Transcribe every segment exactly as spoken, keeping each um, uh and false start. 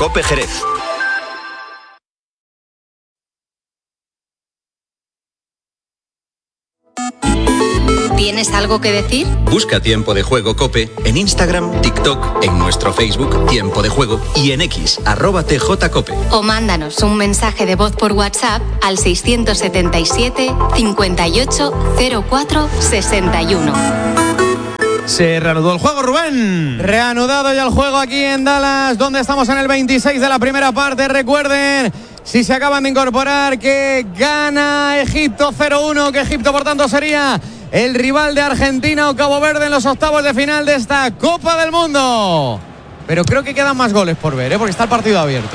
COPE Jerez. ¿Tienes algo que decir? Busca Tiempo de Juego COPE en Instagram, TikTok, en nuestro Facebook Tiempo de Juego y en X, arroba T J Cope. O mándanos un mensaje de voz por WhatsApp al seiscientos setenta y siete, cincuenta y ocho, cero cuatro, sesenta y uno. Se reanudó el juego, Rubén. Reanudado ya el juego aquí en Dallas, donde estamos en el veintiséis de la primera parte. Recuerden, si se acaban de incorporar, que gana Egipto cero uno, que Egipto por tanto sería el rival de Argentina o Cabo Verde en los octavos de final de esta Copa del Mundo. Pero creo que quedan más goles por ver, ¿eh? Porque está el partido abierto.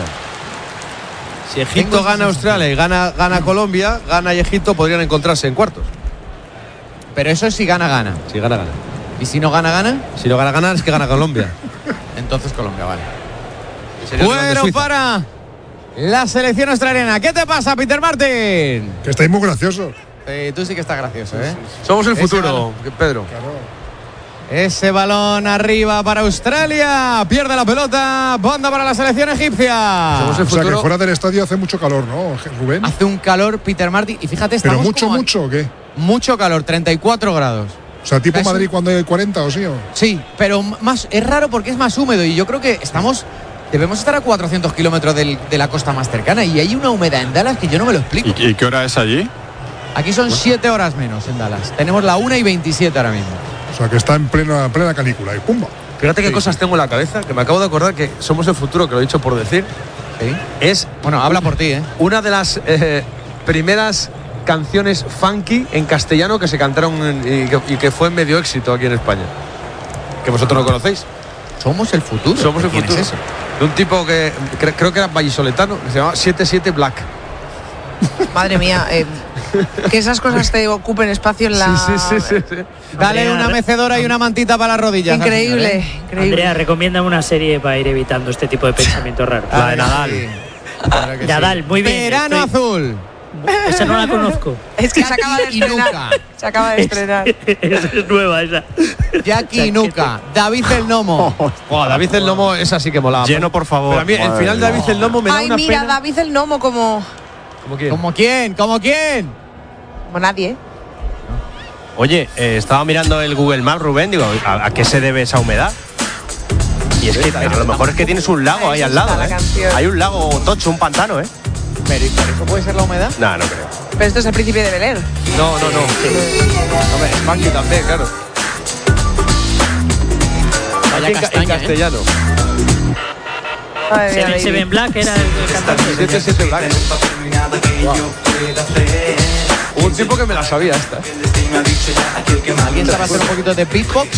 Si Egipto gana a Australia y gana, gana Colombia, gana y Egipto podrían encontrarse en cuartos. Pero eso es si gana, gana. Si gana, gana. ¿Y si no gana, gana? Si no gana, gana, es que gana Colombia. Entonces Colombia, vale. Bueno, para la selección australiana. ¿Qué te pasa, Peter Martin? Que estáis muy graciosos. Eh, tú sí que estás gracioso, ¿eh? Somos el futuro, balón, Pedro. Claro. Ese balón arriba para Australia. Pierde la pelota. Banda para la selección egipcia. Somos el O sea, futuro. que fuera del estadio hace mucho calor, ¿no, Rubén? Hace un calor, Peter Martin. Y fíjate, estamos ¿Pero mucho, como- mucho o qué? Mucho calor, treinta y cuatro grados. O sea, tipo Es Madrid un- cuando hay cuarenta o sí, ¿o? Sí, pero más es raro porque es más húmedo. Y yo creo que estamos... Debemos estar a cuatrocientos kilómetros del- de la costa más cercana. Y hay una humedad en Dallas que yo no me lo explico. ¿Y, y qué hora es allí? Aquí son siete horas menos en Dallas. Tenemos la una y veintisiete ahora mismo. O sea, que está en plena, plena canícula y ¡pumba! Fíjate qué Sí, cosas sí. tengo en la cabeza, que me acabo de acordar que somos el futuro, que lo he dicho por decir. ¿Sí? Es Bueno, habla por ti, ¿eh? una de las eh, primeras canciones funky en castellano que se cantaron en- y, que, y que fue medio éxito aquí en España. Que vosotros no conocéis. Somos el futuro. Somos el ¿Quién futuro. es eso? De un tipo que cre- creo que era vallisoletano, que se llamaba setenta y siete Black. Madre mía, eh, que esas cosas te ocupen espacio en la... Sí, sí, sí, sí, sí. Dale Andrea, una re- mecedora y una mantita para las rodillas. Increíble, al señor, ¿eh? increíble. Andrea, recomiéndame una serie para ir evitando este tipo de pensamientos raros. La de Nadal. Claro que Nadal, sí. muy bien. Verano estoy- azul. Esa no la conozco. Es que se acaba de Jackie y estrenar. Nuka. Se acaba de estrenar. Esa es nueva esa. Jackie Nuka. David el Gnomo. Oh, David el Lomo, esa sí que molaba. Lleno, por favor. Pero a mí el Madre final de mía. David el Lomo me da Ay, una mira, pena. David el Gnomo como... ¿Cómo quién? ¿Como quién? ¿Como quién? como nadie. Oye, eh, estaba mirando el Google Maps, Rubén, digo, ¿a, a qué se debe esa humedad? Y es que a lo mejor es que tienes un lago ahí al lado, Está la ¿eh? canción. Hay un lago tocho, un pantano, ¿eh? Pero ¿y por eso puede ser la humedad? No, no creo. Pero esto es el príncipe de Bel-Air. No, no, no. Hombre, es funky también, claro. Vaya En ca- en castaña, ¿eh? castellano. Madre mía, Seven, David. Seven Black era el, el cantante. setenta y siete Black. Wow. Hubo un tiempo que me la sabía esta. ¿Alguien sabe hacer un poquito de beatbox?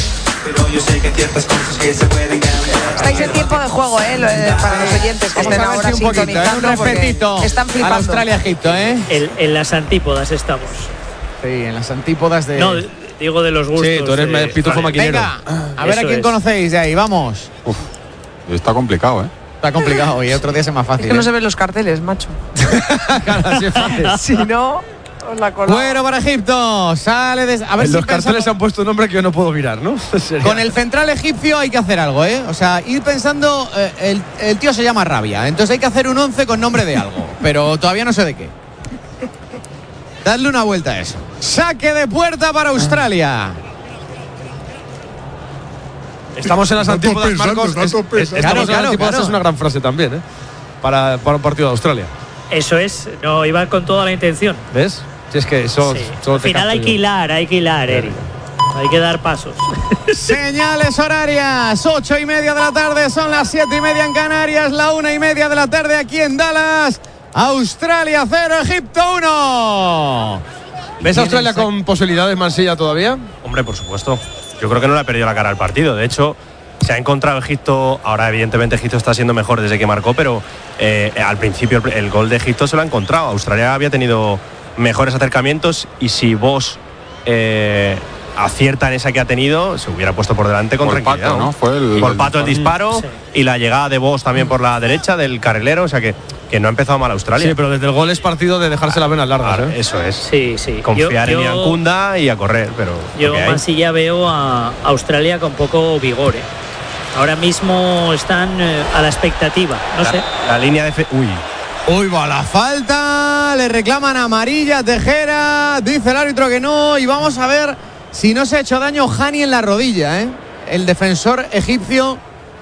Estáis en tiempo de juego, ¿eh? Lo- eh, Para los oyentes que Vamos estén a ver ahora si un poquito, ¿eh? Un sintonizando porque respetito están a flipando. Australia-Egipto, ¿eh? El- en las antípodas estamos. Sí, en las antípodas de... No, digo de los gustos. Sí, tú eres de- pitufo vale. maquinero. Venga, a ver Eso a quién es. conocéis de ahí, vamos. Uf, está complicado, ¿eh? Está complicado y otro día es más fácil. Es que no ¿eh? se ven los carteles, macho. Claro, así es fácil. Si no, os la colamos. Bueno para Egipto, sale de... A ver En si los carteles pensamos- han puesto un nombre que yo no puedo mirar, ¿no? Sería- Con el central egipcio hay que hacer algo, ¿eh? O sea, ir pensando, eh, el, el tío se llama Rabia, entonces hay que hacer un once con nombre de algo, pero todavía no sé de qué. Dadle una vuelta a eso. Saque de puerta para Australia. Estamos en las Están todos antípodas, pensando, Marcos. están Es- todos es- pensando. estamos Claro, en las claro, antípodas, claro. es una gran frase también, ¿eh? Para, para un partido de Australia. Eso es, no iba con toda la intención. ¿Ves? Si es que eso Sí. solo Al te final capto hay yo. que hilar, hay que hilar, Eric. Hay que dar pasos. Señales horarias, ocho y media de la tarde, son las siete y media en Canarias, la una y media de la tarde aquí en Dallas. Australia cero, Egipto uno. ¿Ves a Australia con posibilidades Mansilla todavía? Hombre, por supuesto. Yo creo que no le ha perdido la cara al partido. De hecho, se ha encontrado Egipto. Ahora, evidentemente, Egipto está siendo mejor desde que marcó, pero eh, al principio el, el gol de Egipto se lo ha encontrado. Australia había tenido mejores acercamientos y si vos eh, acierta en esa que ha tenido, se hubiera puesto por delante con Por tranquilidad. Pato, ¿no? Fue el- por el Pato el disparo Sí. y la llegada de Vos también por la derecha del carrilero. O sea que, que no ha empezado mal Australia. Sí, pero desde el gol es partido de dejarse las venas largas, Ah, ¿eh? Eso es. Sí, sí. Confiar Yo- en yo- Iancunda y a correr, pero Yo lo que hay. Mansilla veo a Australia con poco vigor. ¿eh? Ahora mismo están eh, a la expectativa, no la, sé. La línea de... Fe... Uy. Uy, va la falta, le reclaman amarilla Tejera, dice el árbitro que no, y vamos a ver si no se ha hecho daño Hani en la rodilla, ¿eh? El defensor egipcio.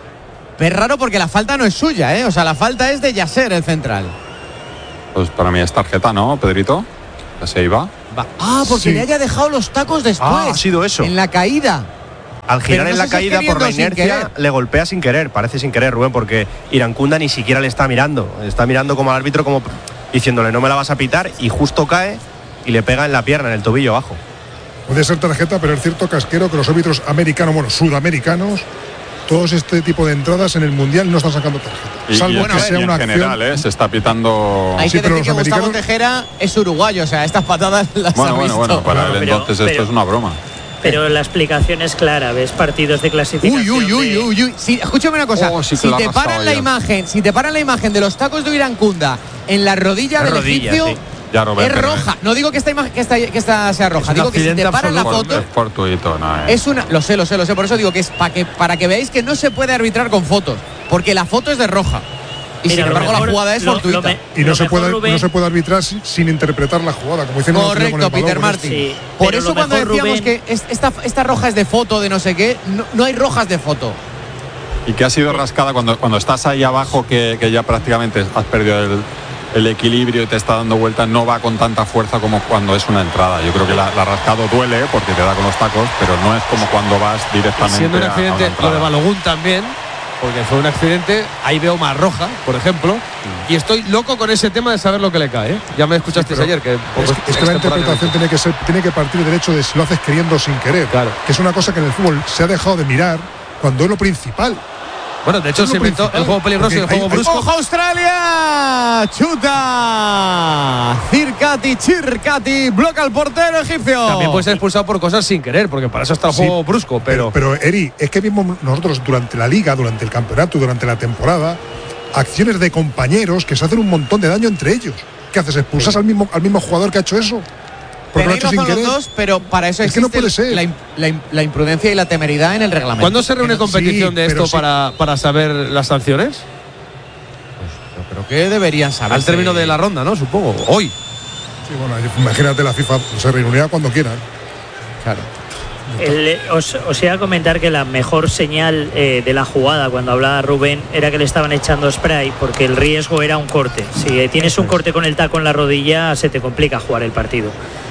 Es raro porque la falta no es suya, ¿eh? O sea, la falta es de Yasser, el central. Pues para mí es tarjeta, ¿no, Pedrito? Ya se iba. Va. Ah, porque Sí. le haya dejado los tacos después. Ah, ha sido eso. En la caída. Al girar Pero no en la sé si es caída por queriendo la o sin inercia querer. le golpea sin querer, parece sin querer, Rubén, porque Irankunda ni siquiera le está mirando, está mirando como al árbitro, como diciéndole no me la vas a pitar, y justo cae y le pega en la pierna, en el tobillo abajo. Puede ser tarjeta, pero es cierto, Casquero, que los árbitros americanos, bueno, sudamericanos, todos este tipo de entradas en el Mundial no están sacando tarjeta. Y, Salvo y que en, sea y en una general, acción. ¿eh? Se está pitando. Hay Sí, que pero decir que los Gustavo americanos- Tejera es uruguayo, o sea, estas patadas las Bueno, ha bueno, visto. bueno, para No, él pero- entonces pero- esto es una broma. Pero la explicación es clara, ves partidos de clasificación. Uy, uy, uy, de- uy, uy. Sí, escúchame una cosa. Oh, sí que si la ha te gastado paran la ya. imagen, si te paran la imagen de los tacos de Irankunda en la rodilla La del rodilla, egipcio, sí. Ya, Rubén, es pero roja. No digo que esta imagen que esta, que esta sea roja, un digo que si te accidente paran la absoluto. foto Es fortuito, no es. es una, lo sé, lo sé, lo sé, por eso digo que es para que para que veáis que no se puede arbitrar con fotos, porque la foto es de roja. Y Mira, sin lo embargo mejor- la jugada es lo- fortuita. lo me- Y no lo se, mejor, puede, Rubén, no se puede arbitrar sin, sin interpretar la jugada, como dicen los Correcto, con el balón, Peter por Martin. Sí, Por pero eso lo cuando mejor, decíamos Rubén- que es- esta, esta roja es de foto, de no sé qué, no, no hay rojas de foto. Y que ha sido rascada cuando, cuando estás ahí abajo, que, que ya prácticamente has perdido el, el equilibrio y te está dando vueltas, no va con tanta fuerza como cuando es una entrada. Yo creo que la, la rascado duele porque te da con los tacos, pero no es como cuando vas directamente Siendo un a- a una accidente, lo entrada. de Balogun también, porque fue un accidente, ahí veo más roja, por ejemplo, y estoy loco con ese tema de saber lo que le cae, ¿eh? Ya me escuchasteis Sí, pero ayer que Es, poco que- es que la interpretación tiene que ser, tiene que partir del hecho de si lo haces queriendo o sin querer. Claro. Que es una cosa que en el fútbol se ha dejado de mirar cuando es lo principal. Bueno, de hecho Es lo se inventó principal, el juego peligroso y el porque juego hay- hay- brusco. ¡Ojo Australia! ¡Chuta! Circati, Chircati, bloca al portero egipcio. También puede ser expulsado por cosas sin querer, porque para eso está el Sí, juego brusco, pero, Pero, Eri, es que mismo nosotros durante la liga, durante el campeonato, durante la temporada, acciones de compañeros que se hacen un montón de daño entre ellos. ¿Qué haces? ¿Expulsas al mismo, al mismo jugador que ha hecho eso? Porque lo ha Tenéis hecho sin razón los querer. dos, pero para eso Es que no existe puede ser. La, im- la im- la imprudencia y la temeridad en el reglamento. ¿cuándo se reúne Sí, competición de pero esto sí. para, para saber las sanciones? Yo creo que deberían saber. Al término de la ronda, ¿no? Supongo. Hoy. Sí, bueno, imagínate la FIFA se reunirá cuando quieran. Claro. El- os, os iba a comentar que la mejor señal eh, de la jugada cuando hablaba Rubén era que le estaban echando spray porque el riesgo era un corte. Si eh, tienes un corte con el taco en la rodilla se te complica jugar el partido.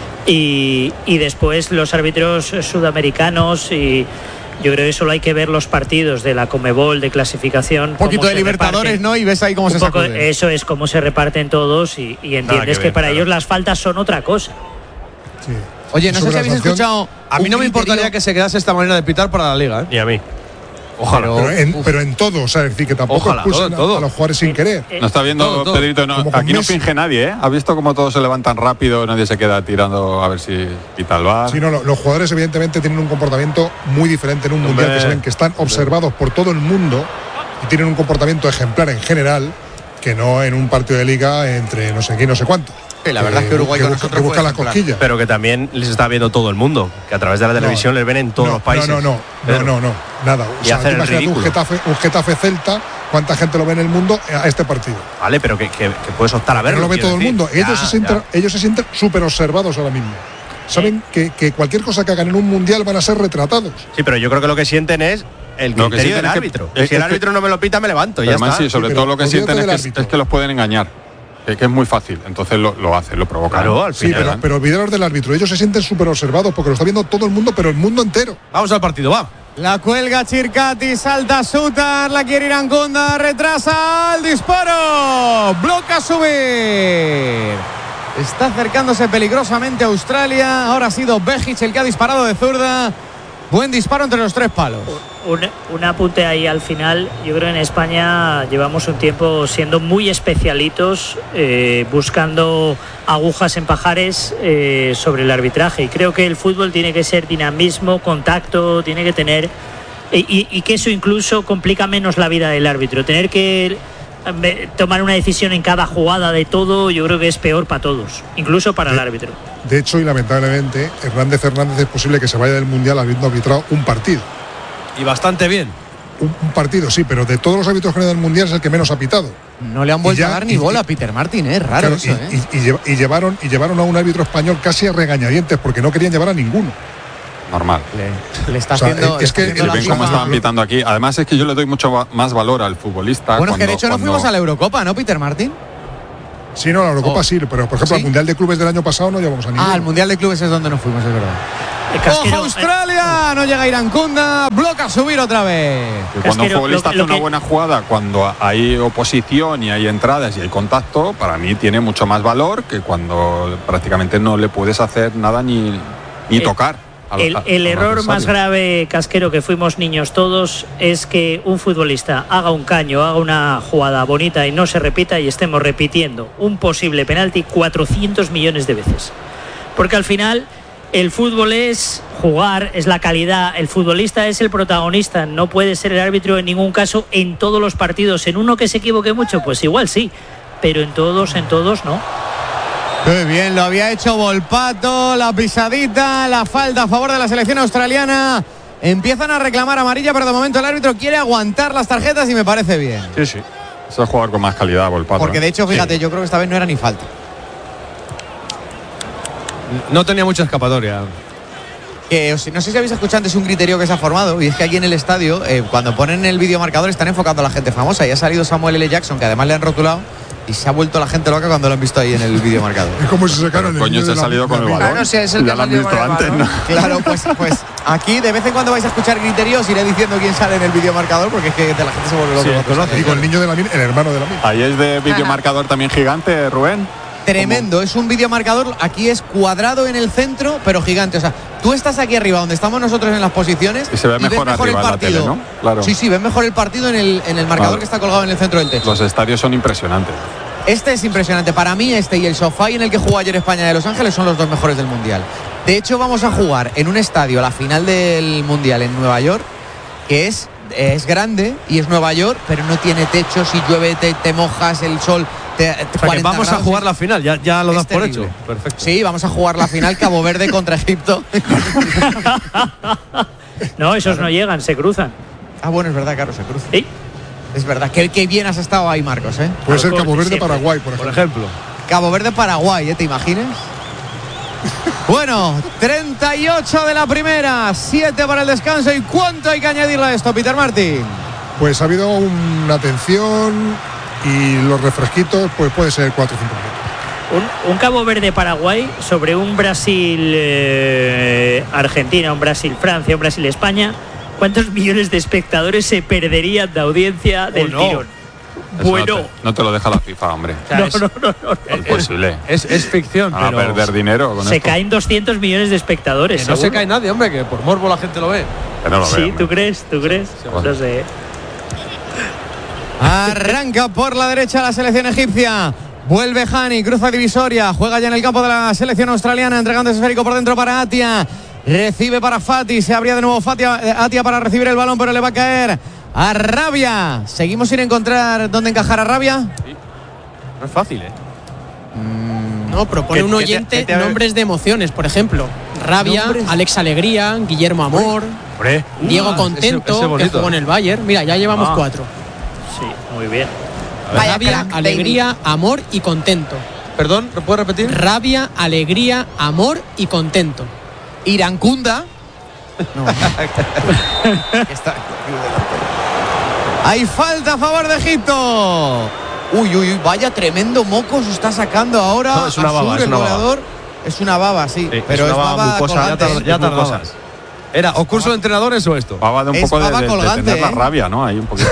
Y, y después los árbitros sudamericanos, y yo creo que solo hay que ver los partidos de la Conmebol de clasificación. Un poquito cómo de se Libertadores, reparten. ¿no? Y ves ahí cómo Un se poco, sacude. eso es cómo se reparten todos y, y entiendes que que, ver, para claro. ellos las faltas son otra cosa. Sí. Oye, Y no sé sobre si la habéis sanción, escuchado. A mí no un me importaría criterio- que se quedase esta manera de pitar para la liga, ¿eh? Y a mí. Ojalá. Pero en, pero en todo, o sea, es decir, que tampoco Ojalá, expulsen todo, todo. A, a los jugadores sin querer. Eh, No está viendo, Todo, todo. Pedrito, no, Como con aquí no Messi. finge nadie, ¿eh? ¿Ha visto cómo todos se levantan rápido, nadie se queda tirando a ver si quita el bar? Sí, no, lo- los jugadores evidentemente tienen un comportamiento muy diferente en un Hombre. mundial, que se ven que están observados por todo el mundo y tienen un comportamiento ejemplar en general, que no en un partido de liga entre no sé quién, no sé cuánto. Sí, la verdad es que Uruguay con busca- nosotros que busca fue las ejemplar. cosquillas. Pero que también les está viendo todo el mundo, que a través de la televisión les ven en todos no, los países. No, no, no, Pedro. no, no, no, nada. O Y sea, hacer tú el imagínate un ridículo. Getafe, un Getafe Celta, cuánta gente lo ve en el mundo a este partido. Vale, pero que, que, que puedes optar a verlo. no lo ve quiero todo el decir. mundo. Ellos, Ya, se sienten, ya. ellos se sienten súper observados ahora mismo. Saben que, que cualquier cosa que hagan en un mundial van a ser retratados. Sí, pero yo creo que lo que sienten es el Lo que criterio sienten del es que- árbitro. es si el que- árbitro no me lo pita, me levanto. y Ya Además, está. sí, sobre Sí, todo pero lo que olvídate sienten es del que, árbitro. es que los pueden engañar. Que, que es muy fácil. Entonces lo, lo hacen, lo provocan. Claro, al Sí, final. pero, pero olvidaros del árbitro. Ellos se sienten súper observados porque lo está viendo todo el mundo, pero el mundo entero. Vamos al partido, va. La cuelga Chircati, salta Sutar, la quiere Irankunda, retrasa el disparo, bloca subir. Está acercándose peligrosamente a Australia. Ahora ha sido Bejic el que ha disparado de zurda. Buen disparo entre los tres palos. Un, un apunte ahí al final. Yo creo que en España llevamos un tiempo siendo muy especialitos, eh, buscando agujas en pajares eh, sobre el arbitraje. Y creo que el fútbol tiene que ser dinamismo, contacto, tiene que tener... Y, y, y que eso incluso complica menos la vida del árbitro. Tener que eh, tomar una decisión en cada jugada de todo, yo creo que es peor para todos, incluso para el árbitro. De hecho, y lamentablemente, Hernández Hernández es posible que se vaya del mundial habiendo arbitrado un partido. Y bastante bien. un, un partido, sí, pero de todos los árbitros que han ido al Mundial es el que menos ha pitado. No le han vuelto ya, a dar ni y, bola y, a Peter Martin, es raro claro, eso, y, ¿eh? y, y, lleva, y, llevaron, y llevaron a un árbitro español casi a regañadientes porque no querían llevar a ninguno. Normal. Le, le está O sea, haciendo. es que Si ven cómo estaban pitando aquí. Además es que yo le doy mucho va- más valor al futbolista. Bueno, es que de cuando- hecho no cuando- fuimos a la Eurocopa, ¿no, Peter Martin? Sí, no, la Eurocopa Oh. sí, pero por ejemplo, ¿Sí? al Mundial de Clubes del año pasado no llevamos a ninguno. Ah, al Mundial de Clubes es donde no fuimos, es verdad. Eh, Casquero, ¡Ojo, Australia! No llega Irankunda, bloca subir otra vez. Que cuando un Casquero, futbolista lo- lo hace una que- buena jugada, cuando hay oposición y hay entradas y hay contacto, para mí tiene mucho más valor que cuando prácticamente no le puedes hacer nada ni, ni El- tocar. al- El, al el error adversario. más grave, Casquero, que fuimos niños todos, es que un futbolista haga un caño, haga una jugada bonita y no se repita y estemos repitiendo un posible penalti cuatrocientos millones de veces. Porque al final el fútbol es jugar, es la calidad, el futbolista es el protagonista, no puede ser el árbitro en ningún caso en todos los partidos. En uno que se equivoque mucho, pues igual sí, pero en todos, en todos no. Muy bien, lo había hecho Volpato, la pisadita, la falta a favor de la selección australiana. Empiezan a reclamar amarilla, pero de momento el árbitro quiere aguantar las tarjetas y me parece bien. Sí, sí. Es el jugador con más calidad, Volpato. Porque de hecho, fíjate, Sí. yo creo que esta vez no era ni falta. No tenía mucha escapatoria. Que, os- no sé si habéis escuchado antes un criterio que se ha formado, y es que aquí en el estadio, eh, cuando ponen el videomarcador, están enfocando a la gente famosa. Y ha salido Samuel L. Jackson, que además le han rotulado, y se ha vuelto la gente loca cuando lo han visto ahí en el videomarcador. Es como si sacaran el Coño, niño se de ha la- salido con el la- balón. Claro, si es el Ya que lo han salió visto con el antes, balón. ¿no? Claro, pues, pues aquí de vez en cuando vais a escuchar criterios, iré diciendo quién sale en el videomarcador, porque es que de la gente se vuelve loca. Sí, cuando conoce. Digo, el niño de la el hermano de la mil. Ahí es de videomarcador también gigante, Rubén. Tremendo, es un videomarcador, aquí es cuadrado en el centro, pero gigante. O sea, tú estás aquí arriba donde estamos nosotros en las posiciones Y se ve ves mejor el arriba en la partido. tele, ¿no? Claro. Sí, sí, ves mejor el partido en el, en el marcador Claro. que está colgado en el centro del techo. Los estadios son impresionantes. Este es impresionante. Para mí este y el sofá en el que jugó ayer España de Los Ángeles son los dos mejores del Mundial. De hecho, vamos a jugar en un estadio la final del Mundial en Nueva York, que es, es grande y es Nueva York, pero no tiene techo. Si llueve te, te mojas, el sol te, te O sea, que cuarenta vamos a grados. jugar la final, ya, ya lo Es das por terrible. hecho. Perfecto. Sí, vamos a jugar la final Cabo Verde contra Egipto. No, esos no llegan, se cruzan. Ah, bueno, es verdad, claro, se cruza. Sí. Es verdad, qué, qué bien has estado ahí, Marcos, ¿eh? Puede ser Alcohol Cabo Verde, siempre. Paraguay, por Por ejemplo. ejemplo. Cabo Verde, Paraguay, ¿eh? ¿Te imaginas? Bueno, treinta y ocho de la primera, siete para el descanso. ¿Y cuánto hay que añadirle a esto, Peter Martin? Pues ha habido una tensión y los refresquitos, pues puede ser cuatro o cinco minutos. Un, un Cabo Verde-Paraguay sobre un Brasil-Argentina, un Brasil-Francia, un Brasil-España. ¿Cuántos millones de espectadores se perderían de audiencia del no. tirón? Eso Bueno, no te, no te lo deja la FIFA, hombre. O sea, no, es, no, no, no, no. Es posible. es, es ficción, Van a pero perder dinero con Se esto. caen doscientos millones de espectadores. que no se seguro. cae nadie, hombre, que por morbo la gente lo ve. Que no lo Sí, veo, ¿tú hombre. crees? ¿Tú crees? bueno. No sé. Arranca por la derecha la selección egipcia. Vuelve Hani, cruza divisoria, juega ya en el campo de la selección australiana, entregando ese esférico por dentro para Atia. Recibe para Fati, se abría de nuevo Fatia, eh, Atia para recibir el balón, pero le va a caer a Rabia. Seguimos sin encontrar dónde encajar a Rabia. No es fácil, ¿eh? No, propone ¿Qué- un qué te- oyente qué te ha- nombres de emociones, por ejemplo. Rabia, Nombres. Alex Alegría, Guillermo Amor, Hombre. Diego Ah, Contento, ese- ese bonito, que jugó en ¿eh? el Bayern. Mira, ya llevamos Ah. cuatro. Sí, muy bien. Vaya Rabia, crack, Alegría, Amor y Contento. Perdón, ¿lo puedes repetir? Rabia, Alegría, Amor y Contento. Irankunda. No. Está- Hay falta a favor de Egipto. Uy, uy, uy, vaya tremendo moco se está sacando ahora. No, es una Asur, baba, es el una baba. goleador. Es una baba, sí, Sí, pero es baba, mucosa, ya, colgante, tar- ¿eh? ya Es mucosa. tardabas. ¿Era o curso de entrenadores o esto? Baba de un Es poco de, baba de- de colgante, tener la ¿eh? rabia, ¿no? Ahí un poquito.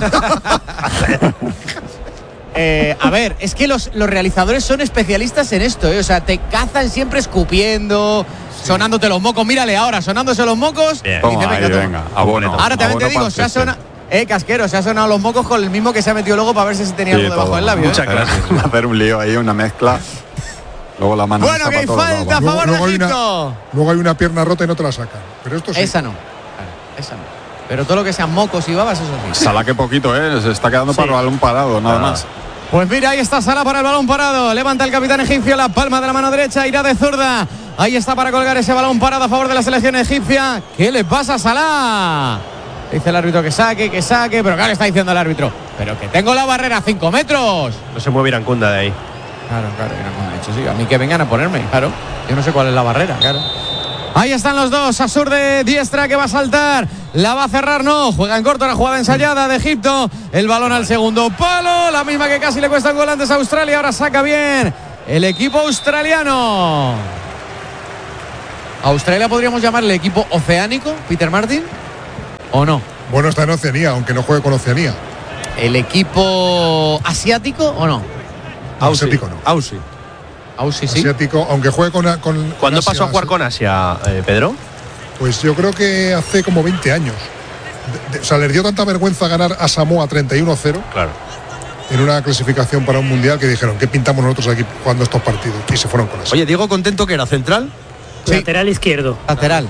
Eh, a ver, es que los, los realizadores son especialistas en esto, ¿eh? O sea, te cazan siempre escupiendo, sonándote los mocos. Mírale ahora, sonándose los mocos. Bien. y Toma, dice, ahí, venga, toma. venga, abono. Ahora también te abono digo, para se ha este. sonado. Eh, Casquero, se ha sonado los mocos con el mismo que se ha metido luego para ver si se tenía Sí, algo debajo todo. del labio. ¿eh? Muchas gracias. Hacer un lío ahí, una mezcla. Luego la mano. Bueno, que hay zapato, falta a baba. favor Luego de hay una- Egipto. Luego hay una pierna rota y no te la sacan. Pero esto sí. Esa no. Claro, esa no. Pero todo lo que sean mocos y babas, eso sí. Sala que poquito, ¿eh? Se está quedando para el balón parado, nada más. Pues mira, ahí está Salah para el balón parado. Levanta el capitán egipcio la palma de la mano derecha, irá de zurda. Ahí está para colgar ese balón parado a favor de la selección egipcia. ¿Qué le pasa a Salah? Dice el árbitro que saque, que saque, pero claro, está diciendo el árbitro, pero que tengo la barrera a cinco metros. No se mueve Irankunda de ahí. Claro, claro, Irankunda ha dicho, sí, a mí que vengan a ponerme, claro. Yo no sé cuál es la barrera, claro. Ahí están los dos, Asur de diestra que va a saltar, la va a cerrar, no, juega en corto, la jugada ensayada de Egipto, el balón al segundo palo, la misma que casi le cuesta un gol antes a Australia, ahora saca bien el equipo australiano. ¿Australia podríamos llamarle equipo oceánico, Peter Martin? ¿O no? Bueno, está en Oceanía, aunque no juegue con Oceanía. ¿El equipo asiático o no? No, asiático no. Aussie. Aussie sí. Asiático, aunque juegue con. con ¿Cuándo con pasó a jugar con Asia, eh, Pedro? Pues yo creo que hace como veinte años. De, de, o sea, les dio tanta vergüenza ganar a Samoa treinta y uno cero. Claro. En una clasificación para un mundial que dijeron, ¿qué pintamos nosotros aquí jugando estos partidos? Y se fueron con eso. Oye, Diego Contento, que era central. Sí. Lateral izquierdo. Lateral.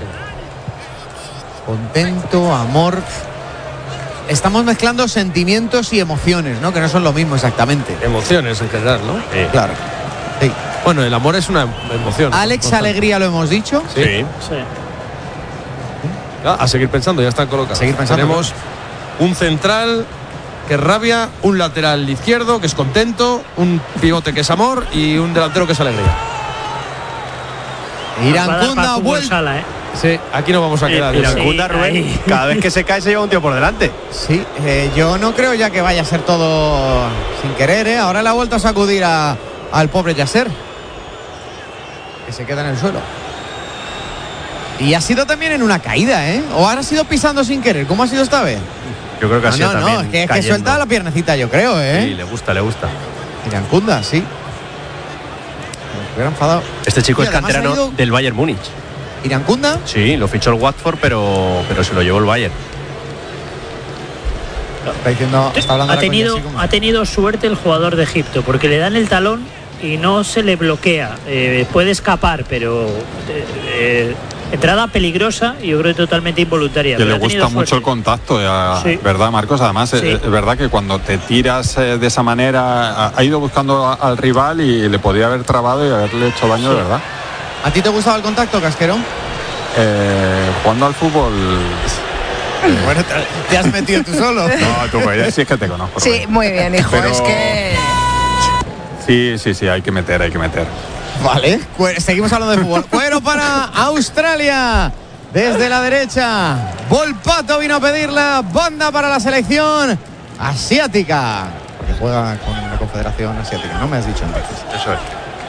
Contento, amor. Estamos mezclando sentimientos y emociones, ¿no? Que no son lo mismo exactamente. Emociones en general, ¿no? Sí. Claro. Sí. Bueno, el amor es una emoción. Alex constante. Alegría, lo hemos dicho. Sí. Sí. Ah, a seguir pensando, ya están colocados. Seguir pensando. Tenemos un central que es Rabia, un lateral izquierdo que es Contento, un pivote que es Amor y un delantero que es Alegría. Irankunda vuelta. Sala, ¿eh? Sí, aquí nos vamos a quedar. Eh, Irankunda, sí, Rubén, ahí. cada vez que se cae se lleva un tío por delante. Sí, eh, yo no creo ya que vaya a ser todo sin querer, ¿eh? Ahora le ha vuelto a sacudir a, al pobre Yasser, que se queda en el suelo. Y ha sido también en una caída, ¿eh? O ahora ha sido pisando sin querer. ¿Cómo ha sido esta vez? Yo creo que ha No, sido no, también no, es que, es que cayendo. suelta la piernecita, yo creo, ¿eh? Sí, le gusta, le gusta. Irankunda, sí. Me hubiera enfadado. Este chico Y es además canterano ha ido- del Bayern Múnich. Irankunda. Sí, lo fichó el Watford, pero, pero se lo llevó el Bayern. Está diciendo, está hablando Ha ahora con tenido, Yassi como- ha tenido suerte el jugador de Egipto, porque le dan el talón y no se le bloquea. Eh, puede escapar, pero eh, eh, entrada peligrosa y yo creo que totalmente involuntaria. Que pero le ha tenido gusta mucho suerte. el contacto, ya, Sí. ¿verdad, Marcos? Además, Sí. es, es verdad que cuando te tiras eh, de esa manera, ha, ha ido buscando a- al rival y le podría haber trabado y haberle hecho daño de verdad. ¿A ti te gustaba el contacto, Casquero? Eh, jugando al fútbol. Bueno, te, te has metido tú solo. No, tú, pues, sí es que te conozco. Sí, Rubén. muy bien, hijo. Pero- Es que. Sí, sí, sí, hay que meter, hay que meter. Vale, pues seguimos hablando de fútbol. Cuero para Australia. Desde la derecha, Volpato vino a pedir la banda para la selección asiática. Porque juega con la Confederación Asiática, ¿no me has dicho entonces? Eso es.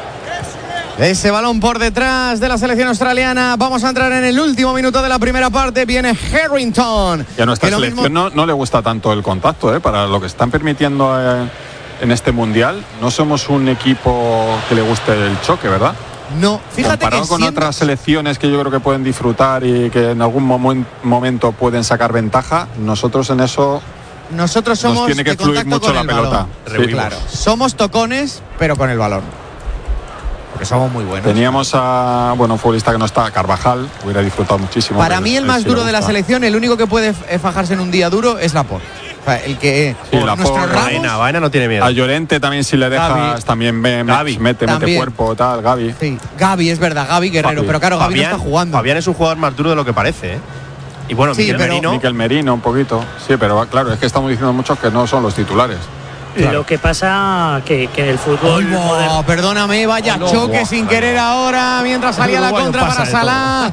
Ese balón por detrás de la selección australiana. Vamos a entrar en el último minuto de la primera parte. Viene Harrington. Y a nuestra que lo selección mismo- no, no le gusta tanto el contacto, ¿eh? Para lo que están permitiendo eh, en este mundial. No somos un equipo que le guste el choque, ¿verdad? No, fíjate Comparado que con siendo- otras selecciones que yo creo que pueden disfrutar y que en algún momen- momento pueden sacar ventaja, nosotros en eso nosotros somos nos tiene que de fluir contacto mucho con la el pelota. balón. Sí. Rehuimos. Claro, somos tocones, pero con el balón. Porque somos muy buenos. Teníamos a, bueno, un futbolista que no está, Carvajal, hubiera disfrutado muchísimo. Para pero mí el él más sí duro le de la gusta. selección, el único que puede eh, fajarse en un día duro es Laporte. O sea, el que Sí, por Laporte, nuestro Ramos, Vaina, Vaina no tiene miedo. A Llorente también si le dejas, Gavi. también me- me- Gavi. mete, mete También. cuerpo, tal, Gavi. sí, Gavi es verdad, Gavi Guerrero, Fabi. pero claro, Gavi no está jugando. Fabián es un jugador más duro de lo que parece, ¿eh? Y bueno, Sí, Miguel pero- Merino. Miquel Merino un poquito. Sí, pero claro, es que estamos diciendo muchos que no son los titulares. Lo que pasa que, que en el fútbol Ay, no, moderno- perdóname, vaya Oh, no, choque buah, sin no, querer no. ahora, mientras salía la Uruguayo contra pasa para de todo. Salah.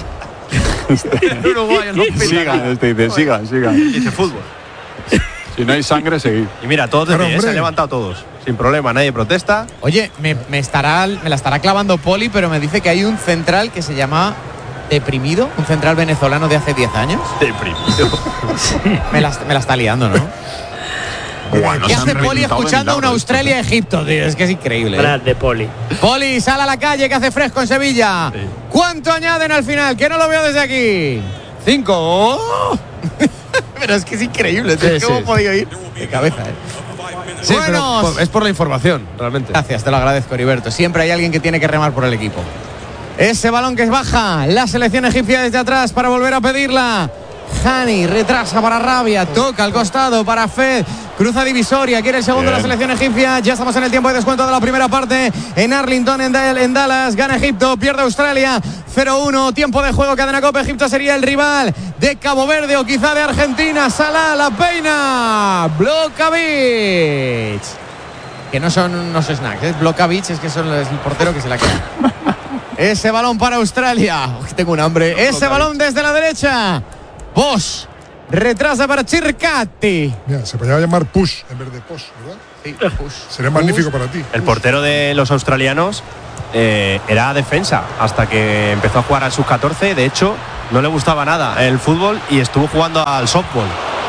Uruguayo no pita Sigan, nada. este dice, sigan, sigan. Dice fútbol. Si no hay sangre, seguid. Y mira, todos de Pero, pie, ¿eh? hombre. Se han levantado todos. Sin problema, nadie protesta. Oye, me, me estará, me la estará clavando Poli, pero me dice que hay un central que se llama Deprimido, un central venezolano de hace diez años. Deprimido. Me la, me la está liando, ¿no? Buah, no ¿Qué se han hace Poli reventado de escuchando milagro una estos, Australia-Egipto, tío? Es que es increíble. ¿eh? Brad de Poli. Poli, sal a la calle que hace fresco en Sevilla. Sí. ¿Cuánto añaden al final? Que no lo veo desde aquí. Cinco. ¡Oh! Pero es que es increíble. tío. Sí, ¿Cómo sí. he podido ir? De cabeza, ¿eh? Sí, pero Buenos. por- es por la información, realmente. Gracias, te lo agradezco, Heriberto. Siempre hay alguien que tiene que remar por el equipo. Ese balón que baja la selección egipcia desde atrás para volver a pedirla. Hani retrasa para Rabia, toca al costado para Fed, cruza divisoria, quiere el segundo de la selección egipcia. Ya estamos en el tiempo de descuento de la primera parte en Arlington, en, Dal- en Dallas. Gana Egipto, pierde Australia cero uno. Tiempo de juego, cadena Cope. Egipto sería el rival de Cabo Verde o quizá de Argentina. Salah, la peina, Blokovic, que no son unos snacks, ¿eh? Blokovic es que son el portero que se la queda. Ese balón para Australia. Uy, tengo un hambre. Ese balón desde la derecha. Bosch retrasa para Circati. Mira, se podría llamar Push en vez de Posh, ¿verdad? Sí, Push. Sería magnífico para ti. El portero de los australianos eh, era defensa hasta que empezó a jugar al sub catorce. De hecho, no le gustaba nada el fútbol y estuvo jugando al softball.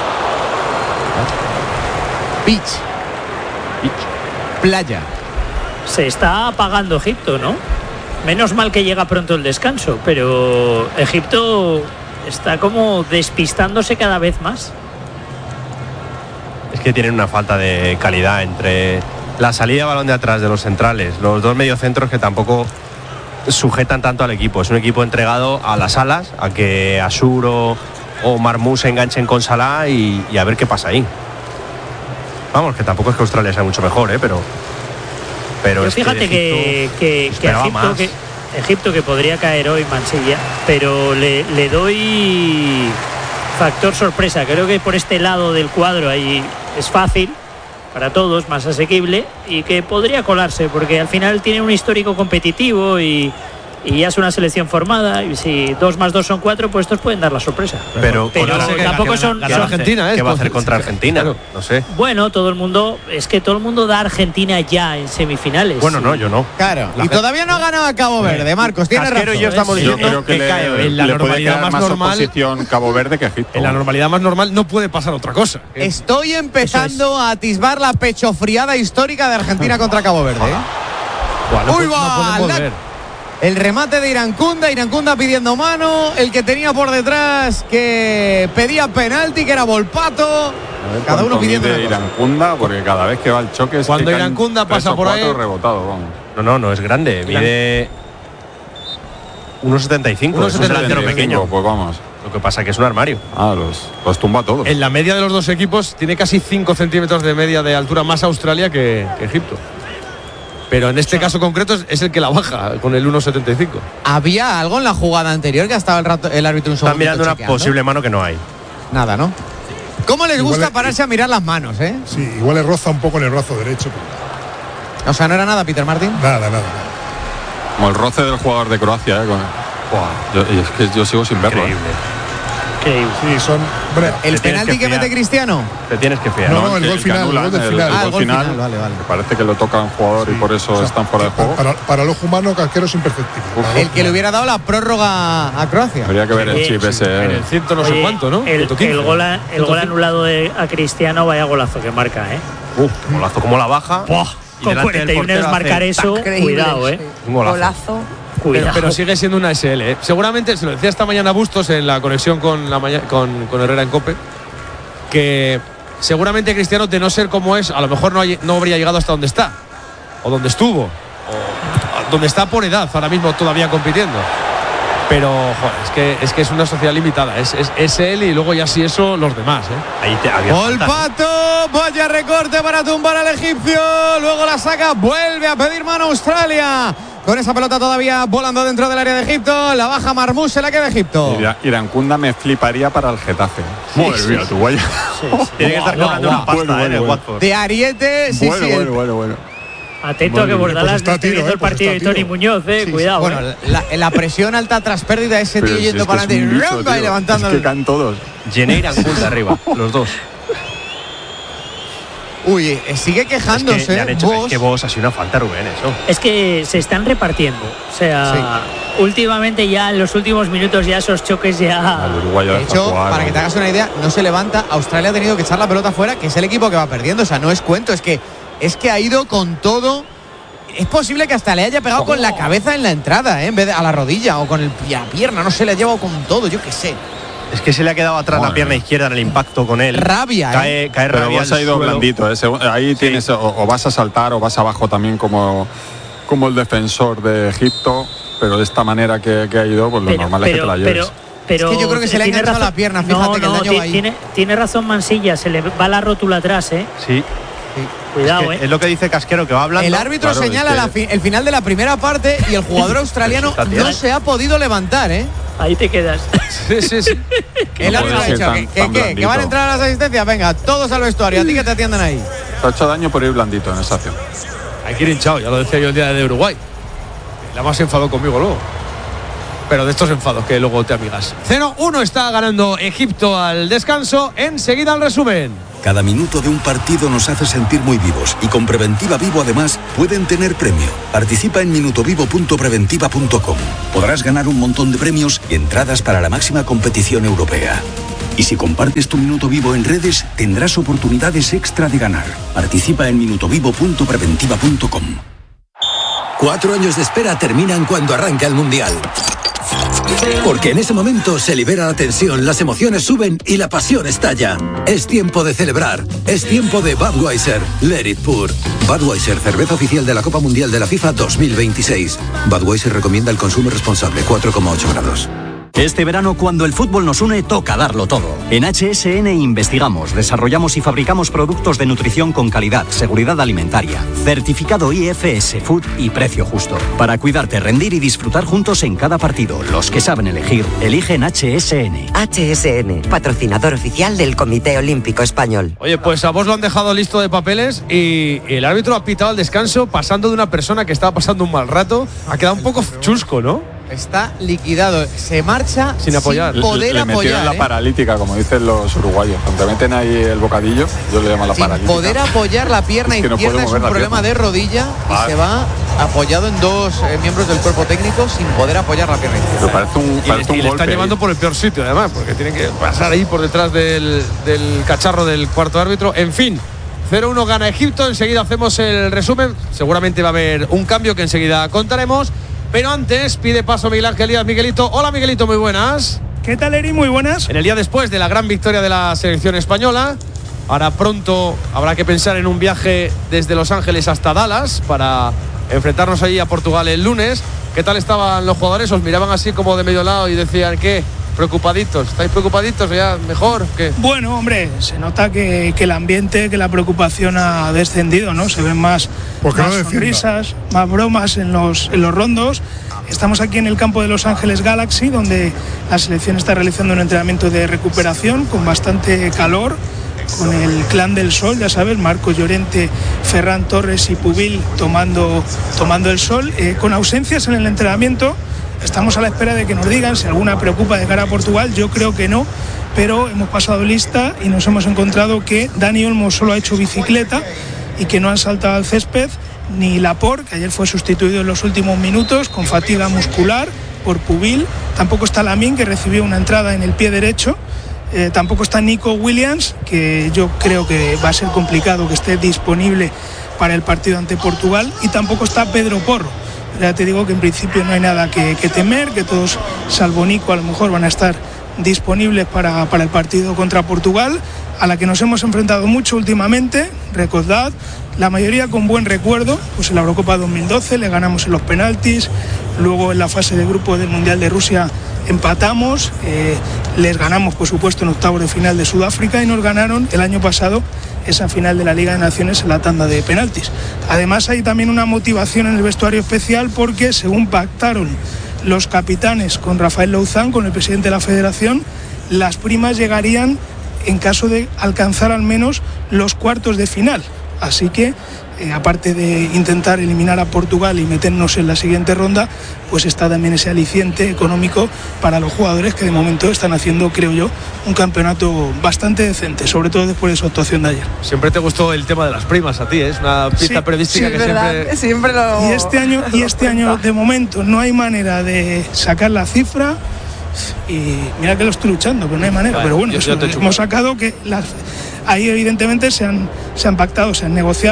Beach. Beach. Playa. Se está apagando Egipto, ¿no? Menos mal que llega pronto el descanso, pero Egipto está como despistándose cada vez más. Es que tienen una falta de calidad entre la salida de balón de atrás de los centrales, los dos mediocentros que tampoco sujetan tanto al equipo. Es un equipo entregado a las alas, a que Asur o, o Marmou se enganchen con Salah y, y a ver qué pasa ahí. Vamos, que tampoco es que Australia sea mucho mejor, ¿eh? pero... pero Yo es fíjate que, Egipto que, que, que esperaba Egipto, más. que Egipto que podría caer hoy Mansilla, pero le, le doy factor sorpresa. Creo que por este lado del cuadro ahí es fácil para todos, más asequible, y que podría colarse porque al final tiene un histórico competitivo y, y ya es una selección formada, y si dos más dos son cuatro, pues estos pueden dar la sorpresa. Pero, pero contra- tampoco son, ¿qué va a son- hacer- Argentina, ¿eh? ¿Qué va a Pues- hacer contra Argentina? Claro. No sé. Bueno, todo el mundo, es que todo el mundo da a Argentina ya en semifinales. Bueno, no, yo no. Claro. La Y fe- todavía no ha ganado a Cabo Verde, Marcos. Tiene Casquero razón. y yo estamos Yo diciendo creo que, le, cae en la le puede normalidad quedar más más normal. oposición Cabo Verde que Egipto. En la normalidad más normal no puede pasar otra cosa. Estoy empezando a atisbar la pechofriada histórica de Argentina contra Cabo Verde, ¿eh? Buah, no, Uy, pu- no va, podemos la- ver. El remate de Irankunda, Irankunda pidiendo mano, el que tenía por detrás que pedía penalti, que era Volpato. A ver Cada uno cuánto pidiendo mide una cosa. Irankunda, porque cada vez que va el choque es Cuando que caen Irankunda tres pasa o por ahí- cuatro rebotados, vamos. No, no, no es grande. Mide uno setenta y cinco. Es un delantero pequeño. Pues vamos. Lo que pasa que es un armario. Ah, los, los tumba a todos. En la media de los dos equipos tiene casi cinco centímetros de media de altura más Australia que, que Egipto. Pero en este caso concreto es, es el que la baja con el uno setenta y cinco. ¿Había algo en la jugada anterior que ha estado el, rato- el árbitro un segundo? Están mirando una posible mano que no hay. Nada, ¿no? ¿Cómo les Igual gusta es- pararse a mirar las manos, eh? Sí, igual le roza un poco en el brazo derecho. pero O sea, no era nada, Peter Martin. Nada, nada, nada. Como el roce del jugador de Croacia, ¿eh? Con- Yo, y es que yo sigo sin verlo. ¿eh? Increíble. Sí, son. Hombre, ¿El Te tienes penalti que que fiar. mete Cristiano? Te tienes que fiar. No, no, el que- gol que final, el anulan, gol del final. Ah, el gol gol final, final, vale, vale. que parece que lo toca un jugador y por eso o sea, están fuera de juego. Para, para el ojo humano, Casquero es imperceptible. Para El que le hubiera dado la prórroga a Croacia. Habría que ver el Sí, chip sí, ese. En ¿eh? el ciento no sé Oye, cuánto, ¿no? El, ciento quince. el gol, a- el ciento gol cinco. anulado de, a Cristiano, vaya golazo que marca, ¿eh? Uf, golazo como la baja. Buah, Y con delante del cuarenta y uno portero marcar hace eso, Increíble, cuidado, ¿eh? sí. Un golazo. Golazo. Pero, Cuidado. pero sigue siendo una S L. ¿eh? Seguramente, se lo decía esta mañana Bustos en la conexión con, la maña- con, con Herrera en Cope, que seguramente Cristiano, de no ser como es, a lo mejor no, hay- no habría llegado hasta donde está, o donde estuvo, o donde está por edad, ahora mismo todavía compitiendo. Pero, joder, es que es, que es una sociedad limitada. Es, es, es él y luego ya si eso, los demás. ¿eh? Ahí te había falta. Volpato, vaya recorte para tumbar al egipcio. Luego la saca, vuelve a pedir mano Australia. Con esa pelota todavía volando dentro del área de Egipto. La baja Marmou, se la queda Egipto. Ira- Irankunda me fliparía para el Getafe. Madre mía, tu guaya. Tiene que estar Guau, cobrando guau, una pasta bueno, eh, bueno, en el bueno. Watford. De Ariete, sí, bueno, sí. el- bueno, bueno, bueno. Atento a que Madre mía, Bordalas pues está no esté tiro, viendo eh, el pues partido de está Tony tiro. Muñoz, eh. Sí, Cuidado, bueno, eh. la, la presión alta tras pérdida, ese Pero tío si yendo es que para es un adelante bicho, ronca y tío. levantando. Es que el- caen todos. Jenner Irankunda arriba, los dos. Uy, eh, sigue Es que, quejándose. le han hecho, Bosch. es que vos ha sido una falta, Rubén, eso. Es que se están repartiendo. O sea, últimamente ya en los últimos minutos ya esos choques ya. Al uruguayo De deja hecho, jugar, para que te ¿no? hagas una idea, no se levanta. Australia ha tenido que echar la pelota fuera, que es el equipo que va perdiendo. O sea, no es cuento, es que es que ha ido con todo. Es posible que hasta le haya pegado con la cabeza en la entrada, ¿eh? En vez de a la rodilla o con el, la pierna. No se le ha llevado con todo, yo qué sé. Es que se le ha quedado atrás la Joder. pierna izquierda en el impacto con él. Rabia, ¿eh? Cae, cae Pero rabia vos al ha ido suelo. blandito. ¿eh? Según- Ahí tienes o, o vas a saltar o vas abajo también como, como el defensor de Egipto. Pero de esta manera que, que ha ido, pues lo Pero, normal es que pero, te la lleves. pero, pero es que yo creo que se le ha tiene enganchado razón- la pierna, fíjate no, que el no, daño ti- va ahí. Tiene, tiene razón Mansilla, se le va la rótula atrás, ¿eh? Sí. Cuidado, es, que ¿eh? es lo que dice Casquero, que va hablando. El árbitro Claro, señala es que- la fi- el final de la primera parte y el jugador australiano Pero si está no se ha podido levantar, ¿eh? Ahí te quedas. Sí, sí, sí. El No árbitro puede ha ser dicho tan- que, que, tan que- que blandito. van a entrar a las asistencias. Venga, todos al vestuario. A ti que te atiendan ahí. Se ha hecho daño por ir blandito en esa acción. Hay que ir hinchado, ya lo decía yo el día de Uruguay. La más enfadó conmigo luego. Pero de estos enfados que luego te amigas. cero uno está ganando Egipto al descanso. Enseguida el resumen. Cada minuto de un partido nos hace sentir muy vivos y con Preventiva Vivo además pueden tener premio. Participa en minutovivo punto preventiva punto com. Podrás ganar un montón de premios y entradas para la máxima competición europea. Y si compartes tu minuto vivo en redes, tendrás oportunidades extra de ganar. Participa en minutovivo punto preventiva punto com. Cuatro años de espera terminan cuando arranca el Mundial. Porque en ese momento se libera la tensión, las emociones suben y la pasión estalla. Es tiempo de celebrar. Es tiempo de Budweiser. Let it pour. Budweiser, cerveza oficial de la Copa Mundial de la FIFA dos mil veintiséis. Budweiser recomienda el consumo responsable, cuatro coma ocho grados. Este verano, cuando el fútbol nos une, toca darlo todo. En H S N investigamos, desarrollamos y fabricamos productos de nutrición con calidad, seguridad alimentaria, certificado I F S Food y precio justo. Para cuidarte, rendir y disfrutar juntos en cada partido. Los que saben elegir, eligen H S N. H S N, patrocinador oficial del Comité Olímpico Español. Oye, pues a vos lo han dejado listo de papeles y el árbitro ha pitado al descanso pasando de una persona que estaba pasando un mal rato. Ha quedado un poco chusco, ¿no? Está liquidado. Se marcha Sin apoyar. sin poder le metieron apoyar. la ¿eh? paralítica, como dicen los uruguayos. Cuando meten ahí el bocadillo, yo le llamo la Sin paralítica. poder apoyar la pierna Es que no izquierda puede es mover un la problema pierna. de rodilla y Ah. se va apoyado en dos eh, miembros del cuerpo técnico sin poder apoyar la pierna izquierda. Pero parece un, Y, le, parece un y le golpe están llevando ahí. por el peor sitio, además, porque tienen que pasar ahí por detrás del, del cacharro del cuarto árbitro. En fin, cero uno gana Egipto. Enseguida hacemos el resumen. Seguramente va a haber un cambio que enseguida contaremos. Pero antes pide paso Miguel Ángel Díaz. Miguelito. Hola, Miguelito, muy buenas. ¿Qué tal, Eri? Muy buenas. En el día después de la gran victoria de la selección española, ahora pronto habrá que pensar en un viaje desde Los Ángeles hasta Dallas para enfrentarnos allí a Portugal el lunes. ¿Qué tal estaban los jugadores? ¿Os miraban así como de medio lado y decían qué? ¿Preocupaditos? ¿Estáis preocupaditos? ¿Ya mejor? ¿Qué? Bueno, hombre, se nota que, que el ambiente, que la preocupación ha descendido, ¿no? Se ven más, Pues que más no defienda. sonrisas, más bromas en los, en los rondos. Estamos aquí en el campo de Los Ángeles Galaxy, donde la selección está realizando un entrenamiento de recuperación con bastante calor, con el clan del sol, ya sabes, Marco Llorente, Ferran Torres y Pubil tomando, tomando el sol, eh, con ausencias en el entrenamiento. Estamos a la espera de que nos digan si alguna preocupa de cara a Portugal. Yo creo que no, pero hemos pasado lista y nos hemos encontrado que Dani Olmo solo ha hecho bicicleta y que no han saltado al césped, ni Laporte, que ayer fue sustituido en los últimos minutos con fatiga muscular por Pubil. Tampoco está Lamine, que recibió una entrada en el pie derecho. Eh, tampoco está Nico Williams, que yo creo que va a ser complicado que esté disponible para el partido ante Portugal. Y tampoco está Pedro Porro. Ya te digo que en principio no hay nada que, que temer, que todos, salvo Nico, a lo mejor van a estar disponibles para, para el partido contra Portugal, a la que nos hemos enfrentado mucho últimamente. Recordad, la mayoría con buen recuerdo, pues en la Eurocopa dos mil doce le ganamos en los penaltis, luego en la fase de grupo del Mundial de Rusia empatamos, eh, les ganamos por supuesto en octavos de final de Sudáfrica y nos ganaron el año pasado esa final de la Liga de Naciones en la tanda de penaltis. Además hay también una motivación en el vestuario especial porque según pactaron los capitanes con Rafael Louzán, con el presidente de la federación, las primas llegarían en caso de alcanzar al menos los cuartos de final. Así que, eh, aparte de intentar eliminar a Portugal y meternos en la siguiente ronda, pues está también ese aliciente económico para los jugadores que de momento están haciendo, creo yo, un campeonato bastante decente, sobre todo después de su actuación de ayer. Siempre te gustó el tema de las primas a ti, ¿eh? Es una pista Sí, periodística sí, que es verdad, siempre... Siempre lo... Y este año, y este año de momento no hay manera de sacar la cifra. Y mira que lo estoy luchando, pero no hay manera. Bueno, pero bueno, yo- eso, yo te chupo. hemos sacado que las, ahí evidentemente se han, se han pactado, se han negociado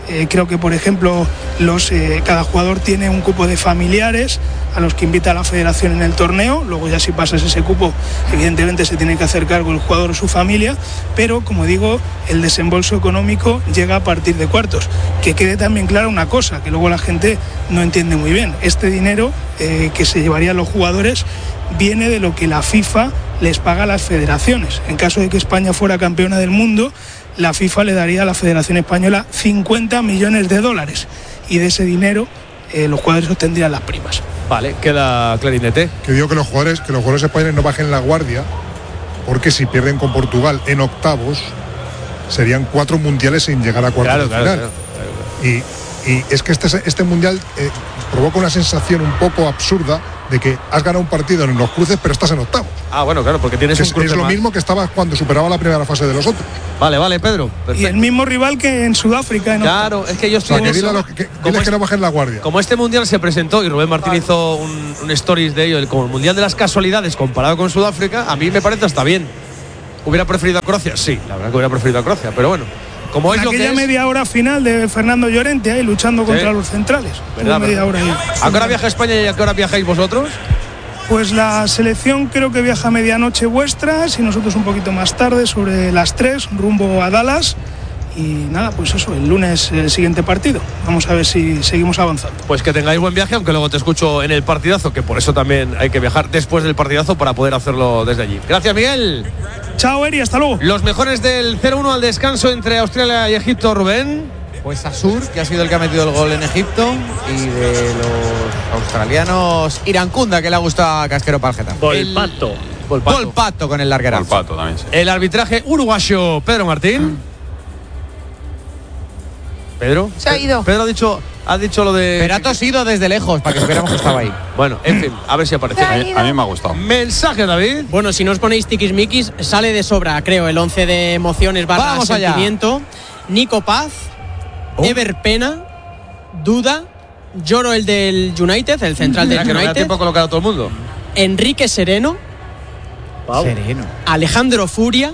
Eh, creo que, por ejemplo, los, eh, cada jugador tiene un cupo de familiares a los que invita a la federación en el torneo. Luego ya si pasas ese cupo, evidentemente se tiene que hacer cargo el jugador o su familia, pero como digo, el desembolso económico llega a partir de cuartos. Que quede también clara una cosa, que luego la gente no entiende muy bien. Este dinero eh, que se llevarían los jugadores viene de lo que la FIFA les paga a las federaciones. En caso de que España fuera campeona del mundo, la FIFA le daría a la Federación Española cincuenta millones de dólares y de ese dinero eh, los jugadores obtendrían las primas. Vale, queda clarinete. Que digo que los jugadores, que los jugadores españoles no bajen la guardia, porque si pierden con Portugal en octavos, serían cuatro mundiales sin llegar a cuartos de Claro, final. claro, claro, claro. Y, y es que este, este mundial eh, provoca una sensación un poco absurda de que has ganado un partido en los cruces, pero estás en octavos. Ah, bueno, claro, porque tienes Que un es, cruce es lo más. mismo que estaba cuando superaba la primera fase de los otros. Vale, vale, Pedro. Perfecto. Y el mismo rival que en Sudáfrica. En Claro, es que yo O sea, estoy que en dile a eso. los que, que, Como diles es- que no bajen la guardia. Como este mundial se presentó y Rubén Martín hizo un, un stories de ello, el- como el mundial de las casualidades comparado con Sudáfrica, a mí me parece hasta bien. ¿Hubiera preferido a Croacia? Sí, la verdad que hubiera preferido a Croacia, pero bueno. Como es En lo que aquella es. media hora final de Fernando Llorente ahí luchando Sí. contra los centrales. ¿Verdad, Tuvo media verdad? hora ahí. ¿A qué hora viaja España y a qué hora viajáis vosotros? Pues la selección creo que viaja a medianoche vuestras y nosotros un poquito más tarde, sobre las tres, rumbo a Dallas. Y nada, pues eso, el lunes el siguiente partido. Vamos a ver si seguimos avanzando. Pues que tengáis buen viaje, aunque luego te escucho en el partidazo, que por eso también hay que viajar después del partidazo para poder hacerlo desde allí. Gracias, Miguel. Chao, Eri, hasta luego. Los mejores del cero uno al descanso entre Australia y Egipto, Rubén. Pues Asur, que ha sido el que ha metido el gol en Egipto, y de los australianos Irankunda, que le ha gustado a Casquero Palgeta. Volpato. Volpato. Volpato con el larguerazo. Volpato también, sí. El arbitraje uruguayo, Pedro Martín. Pedro. Se ha ido. Pedro ha dicho, ha dicho lo de. Pero ha tosido desde lejos para que supiéramos que estaba ahí. Bueno, en fin, a ver si aparece. A mí, a mí me ha gustado. Mensaje, David. Bueno, si no os ponéis tiquismiquis, sale de sobra, creo, el once de emociones barra Vamos allá. sentimiento. Nico Paz, Ever Pena, Duda, Lloro el del United, el central del Mira, que no me da United, tiempo a colocar a todo el mundo. Enrique Sereno, Wow. Sereno. Alejandro Furia,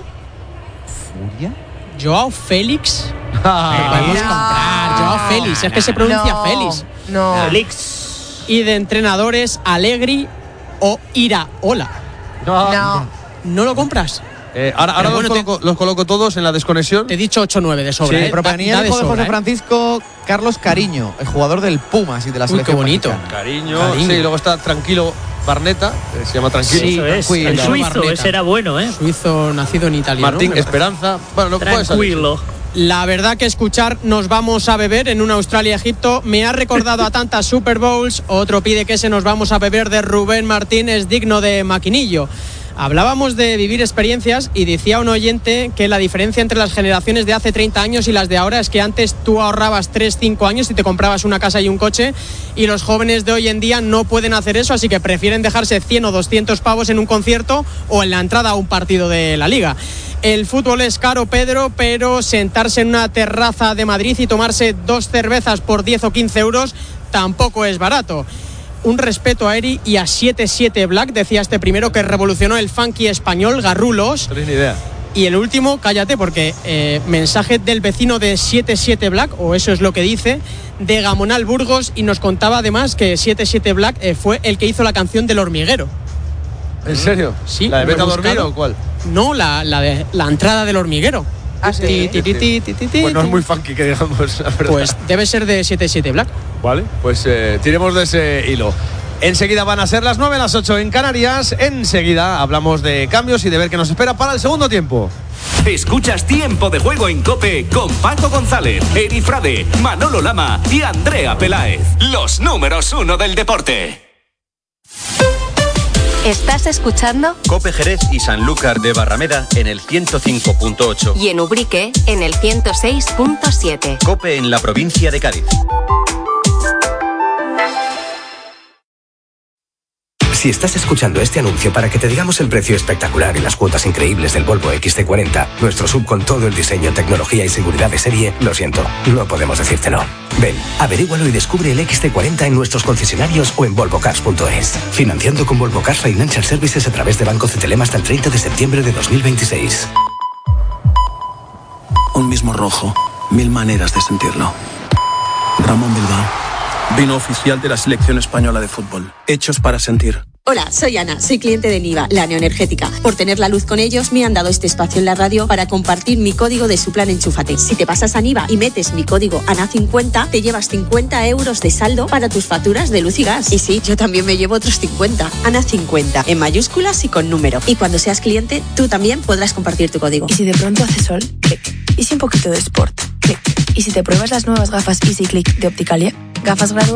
¿Furia? Joao Félix. Ah, Podemos no. comprar, Joao Félix, es que se pronuncia No, Félix. No. Felix. Y de entrenadores, Allegri o Iraola. No. ¿No lo compras? Eh, ahora ahora Pero los, bueno, te- coloco, los coloco todos en la desconexión. Te he dicho ocho nueve de sobra. Sí, ¿eh? Pero Da- venía da el de hijo de sobra, José ¿eh? Francisco Carlos Cariño, el jugador del Pumas y de la Uy, selección qué bonito. mexicana. Cariño, Cariño. sí, luego está Tranquilo Barneta, eh, se llama Tranquilo. Sí, Eso es. tranquilo. El suizo, Barneta. ese era bueno, ¿eh? Suizo nacido en Italia. Martín ¿no? Esperanza. Bueno, no puede salir. Tranquilo. La verdad que escuchar Nos vamos a beber en una Australia-Egipto me ha recordado a tantas Super Bowls. Otro pide que ese Nos vamos a beber de Rubén Martín es digno de maquinillo. Hablábamos de vivir experiencias y decía un oyente que la diferencia entre las generaciones de hace treinta años y las de ahora es que antes tú ahorrabas tres cinco años y te comprabas una casa y un coche, y los jóvenes de hoy en día no pueden hacer eso, así que prefieren dejarse cien o doscientos pavos en un concierto o en la entrada a un partido de la liga. El fútbol es caro, Pedro, pero sentarse en una terraza de Madrid y tomarse dos cervezas por diez o quince euros tampoco es barato. Un respeto a Eri y a setenta y siete Black, decía este primero que revolucionó el funky español, Garrulos. No tenéis ni idea. Y el último, cállate, porque eh, mensaje del vecino de setenta y siete Black, o eso es lo que dice, de Gamonal Burgos, y nos contaba además que setenta y siete Black eh, fue el que hizo la canción del hormiguero. ¿En serio? Sí. ¿La de lo he Vete a dormir buscado. o cuál? No, la, la de la entrada del hormiguero. Ah, sí. Ti, ti, ti, ti, ti, ti, ti. Pues no es muy funky que digamos, la verdad. Pues debe ser de setenta y siete Black. Vale, pues eh, tiremos de ese hilo. Enseguida van a ser las nueve, las ocho en Canarias. Enseguida hablamos de cambios y de ver qué nos espera para el segundo tiempo. Escuchas Tiempo de Juego en COPE con Paco González, Eri Frade, Manolo Lama y Andrea Peláez. Los números uno del deporte. ¿Estás escuchando? Cope Jerez y Sanlúcar de Barrameda en el ciento cinco punto ocho. Y en Ubrique en el ciento seis punto siete. Cope en la provincia de Cádiz. Si estás escuchando este anuncio para que te digamos el precio espectacular y las cuotas increíbles del Volvo equis ce cuarenta, nuestro sub con todo el diseño, tecnología y seguridad de serie, lo siento, no podemos decírtelo. Ven, averígualo y descubre el equis ce cuarenta en nuestros concesionarios o en volvo cars punto es. Financiando con Volvo Cars Financial Services a través de Banco Cetelem hasta el treinta de septiembre de dos mil veintiséis. Un mismo rojo, mil maneras de sentirlo. Ramón Bilbao. Vino oficial de la selección española de fútbol. Hechos para sentir. Hola, soy Ana, soy cliente de Niva, la neoenergética. Por tener la luz con ellos me han dado este espacio en la radio para compartir mi código de su plan Enchúfate. Si te pasas a Niva y metes mi código A N A cincuenta, te llevas cincuenta euros de saldo para tus facturas de luz y gas. Y sí, yo también me llevo otros cincuenta. A N A cincuenta, en mayúsculas y con número. Y cuando seas cliente, tú también podrás compartir tu código. Y si de pronto hace sol, clic. Y si un poquito de sport, clic. Y si te pruebas las nuevas gafas Easy Click de Opticalia, gafas graduadas